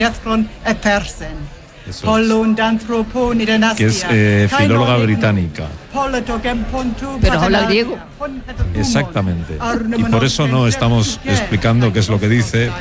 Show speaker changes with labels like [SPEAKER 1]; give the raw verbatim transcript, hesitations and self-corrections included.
[SPEAKER 1] Eso es. Que es eh, filóloga británica.
[SPEAKER 2] Pero habla griego.
[SPEAKER 1] Exactamente. Y por eso no estamos explicando qué es lo que dice,